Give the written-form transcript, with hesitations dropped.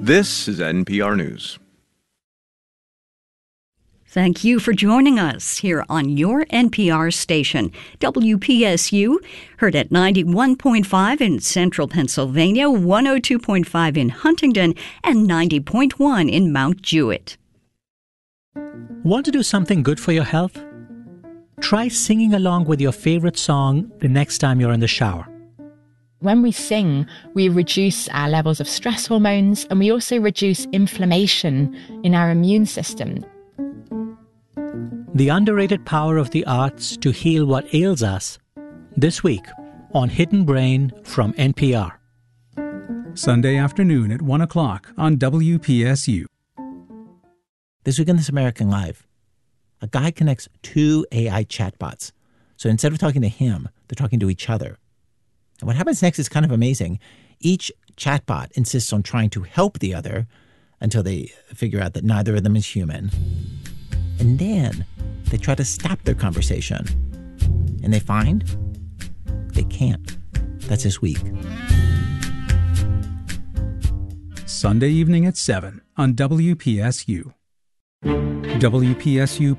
This is NPR News. Thank you for joining us here on your NPR station, WPSU, heard at 91.5 in central Pennsylvania, 102.5 in Huntington, and 90.1 in Mount Jewett. Want to do something good for your health? Try singing along with your favorite song the next time you're in the shower. When we sing, we reduce our levels of stress hormones, and we also reduce inflammation in our immune system. The underrated power of the arts to heal what ails us, this week on Hidden Brain from NPR. Sunday afternoon at 1 o'clock on WPSU. This week on This American Life, a guy connects two AI chatbots. So instead of talking to him, they're talking to each other. And what happens next is kind of amazing. Each chatbot insists on trying to help the other until they figure out that neither of them is human. And then they try to stop their conversation. And they find they can't. That's this week. Sunday evening at 7 on WPSU. WPSU